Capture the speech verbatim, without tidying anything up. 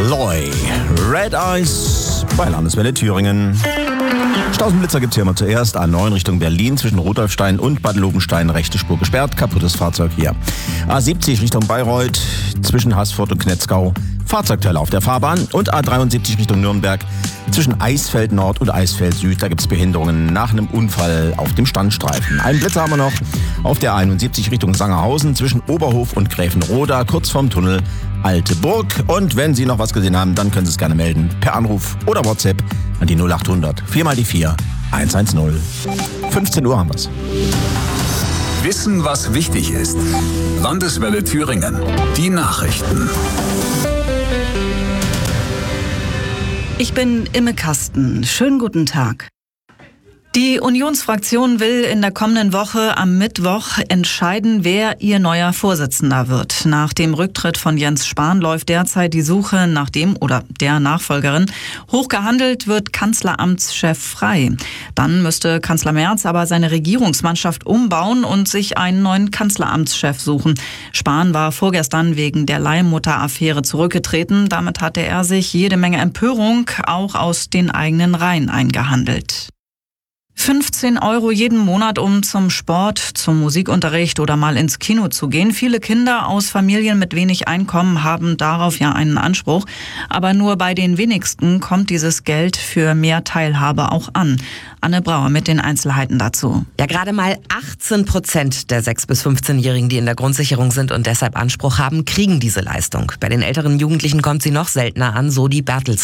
Loy, Red Eyes bei Landeswelle Thüringen. Stausenblitzer gibt's hier immer zuerst. A neun Richtung Berlin zwischen Rudolfstein und Bad Lobenstein. Rechte Spur gesperrt, kaputtes Fahrzeug hier. A siebzig Richtung Bayreuth zwischen Haßfurt und Knetzgau. Fahrzeugteile auf der Fahrbahn. Und A dreiundsiebzig Richtung Nürnberg zwischen Eisfeld Nord und Eisfeld Süd. Da gibt's Behinderungen nach einem Unfall auf dem Standstreifen. Einen Blitzer haben wir noch auf der einundsiebzig Richtung Sangerhausen zwischen Oberhof und Gräfenroda, kurz vorm Tunnel Alte Burg. Und wenn Sie noch was gesehen haben, dann können Sie es gerne melden. Per Anruf oder WhatsApp an die null achthundert vier mal die vier eins eins null. fünfzehn Uhr haben wir's. Wissen, was wichtig ist. Landeswelle Thüringen. Die Nachrichten. Ich bin Imme Kasten. Schönen guten Tag. Die Unionsfraktion will in der kommenden Woche am Mittwoch entscheiden, wer ihr neuer Vorsitzender wird. Nach dem Rücktritt von Jens Spahn läuft derzeit die Suche nach dem oder der Nachfolgerin. Hoch gehandelt wird Kanzleramtschef Frey. Dann müsste Kanzler Merz aber seine Regierungsmannschaft umbauen und sich einen neuen Kanzleramtschef suchen. Spahn war vorgestern wegen der Leihmutter-Affäre zurückgetreten. Damit hatte er sich jede Menge Empörung auch aus den eigenen Reihen eingehandelt. fünfzehn Euro jeden Monat, um zum Sport, zum Musikunterricht oder mal ins Kino zu gehen. Viele Kinder aus Familien mit wenig Einkommen haben darauf ja einen Anspruch. Aber nur bei den wenigsten kommt dieses Geld für mehr Teilhabe auch an. Anne Brauer mit den Einzelheiten dazu. Ja, gerade mal achtzehn Prozent der sechs- bis fünfzehnjährigen, die in der Grundsicherung sind und deshalb Anspruch haben, kriegen diese Leistung. Bei den älteren Jugendlichen kommt sie noch seltener an, so die Bertelsmann.